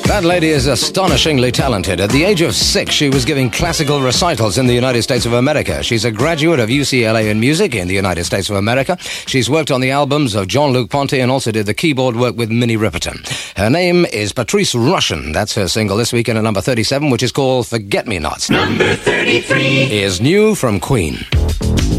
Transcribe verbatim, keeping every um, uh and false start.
That lady is astonishingly talented. At the age of six, she was giving classical recitals in the United States of America. She's a graduate of U C L A in music in the United States of America. She's worked on the albums of Jean-Luc Ponty and also did the keyboard work with Minnie Riperton. Her name is Patrice Rushen. That's her single this weekend at number thirty-seven, which is called Forget Me Nots. Number thirty-three is new from Queen.